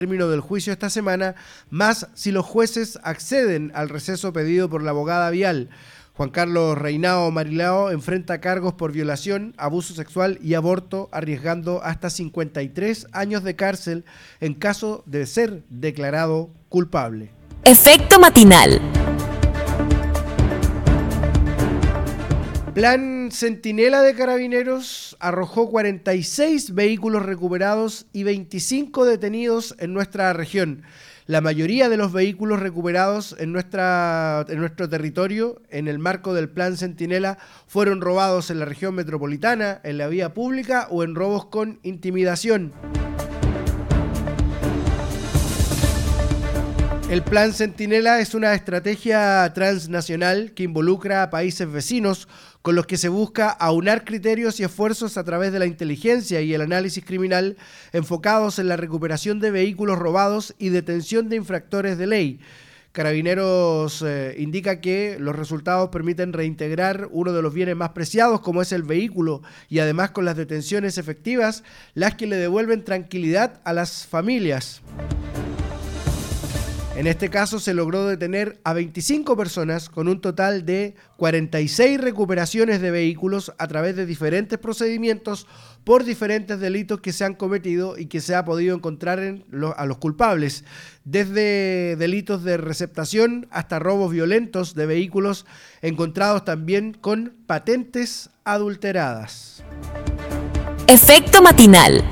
término del juicio esta semana, más si los jueces acceden al receso pedido por la abogada vial. Juan Carlos Reinao Marilao enfrenta cargos por violación, abuso sexual y aborto, arriesgando hasta 53 años de cárcel en caso de ser declarado culpable. Efecto matinal. Plan Centinela de Carabineros arrojó 46 vehículos recuperados y 25 detenidos en nuestra región. La mayoría de los vehículos recuperados en nuestro territorio, en el marco del Plan Centinela, fueron robados en la región metropolitana, en la vía pública o en robos con intimidación. El Plan Centinela es una estrategia transnacional que involucra a países vecinos con los que se busca aunar criterios y esfuerzos a través de la inteligencia y el análisis criminal enfocados en la recuperación de vehículos robados y detención de infractores de ley. Carabineros indica que los resultados permiten reintegrar uno de los bienes más preciados, como es el vehículo, y además con las detenciones efectivas, las que le devuelven tranquilidad a las familias. En este caso se logró detener a 25 personas con un total de 46 recuperaciones de vehículos a través de diferentes procedimientos por diferentes delitos que se han cometido y que se ha podido encontrar a los culpables, desde delitos de receptación hasta robos violentos de vehículos encontrados también con patentes adulteradas. Efecto matinal.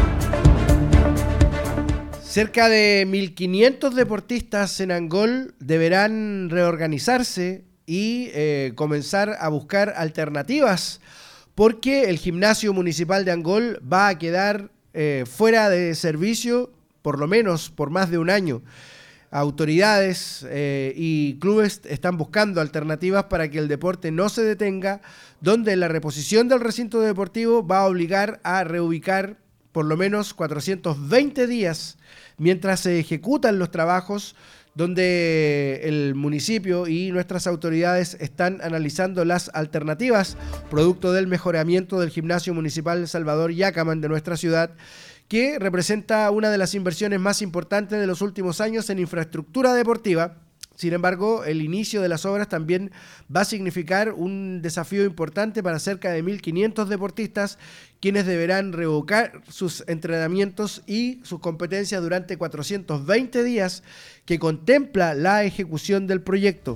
Cerca de 1.500 deportistas en Angol deberán reorganizarse y comenzar a buscar alternativas, porque el gimnasio municipal de Angol va a quedar fuera de servicio por lo menos por más de un año. Autoridades y clubes están buscando alternativas para que el deporte no se detenga, donde la reposición del recinto deportivo va a obligar a reubicar por lo menos 420 días mientras se ejecutan los trabajos, donde el municipio y nuestras autoridades están analizando las alternativas producto del mejoramiento del gimnasio municipal Salvador Yacaman de nuestra ciudad, que representa una de las inversiones más importantes de los últimos años en infraestructura deportiva. Sin embargo, el inicio de las obras también va a significar un desafío importante para cerca de 1.500 deportistas, quienes deberán revocar sus entrenamientos y sus competencias durante 420 días que contempla la ejecución del proyecto.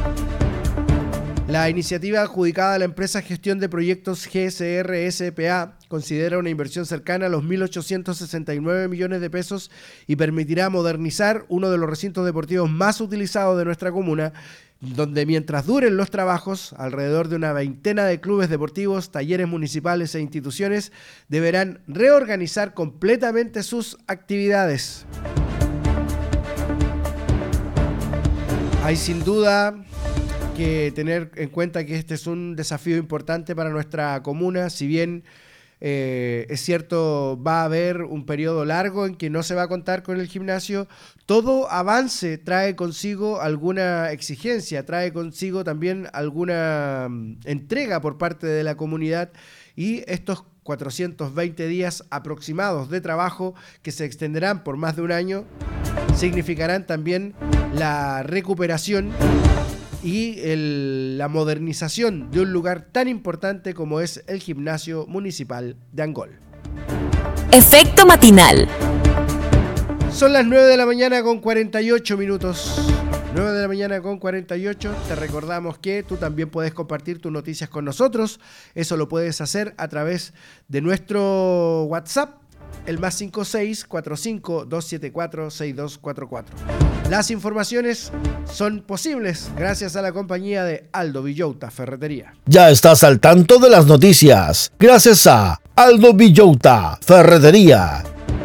La iniciativa adjudicada a la empresa Gestión de Proyectos GSR S.p.A. considera una inversión cercana a los 1.869 millones de pesos y permitirá modernizar uno de los recintos deportivos más utilizados de nuestra comuna, donde mientras duren los trabajos, alrededor de una veintena de clubes deportivos, talleres municipales e instituciones deberán reorganizar completamente sus actividades. Hay sin duda que tener en cuenta que este es un desafío importante para nuestra comuna. Si bien es cierto, va a haber un periodo largo en que no se va a contar con el gimnasio, todo avance trae consigo alguna exigencia, trae consigo también alguna entrega por parte de la comunidad, y estos 420 días aproximados de trabajo, que se extenderán por más de un año, significarán también la recuperación y la modernización de un lugar tan importante como es el gimnasio municipal de Angol. Efecto matinal. Son las 9 de la mañana con 48 minutos. 9 de la mañana con 48. Te recordamos que tú también puedes compartir tus noticias con nosotros. Eso lo puedes hacer a través de nuestro WhatsApp, el más 5645-274-6244. Las informaciones son posibles gracias a la compañía de Aldo Villota Ferretería. Ya estás al tanto de las noticias gracias a Aldo Villota Ferretería.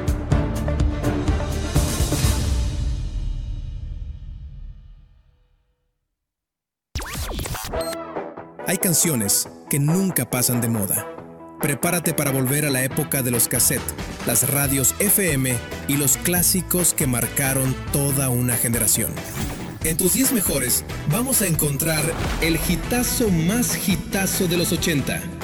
Hay canciones que nunca pasan de moda. Prepárate para volver a la época de los cassettes, las radios FM y los clásicos que marcaron toda una generación. En tus 10 mejores vamos a encontrar el hitazo más hitazo de los 80.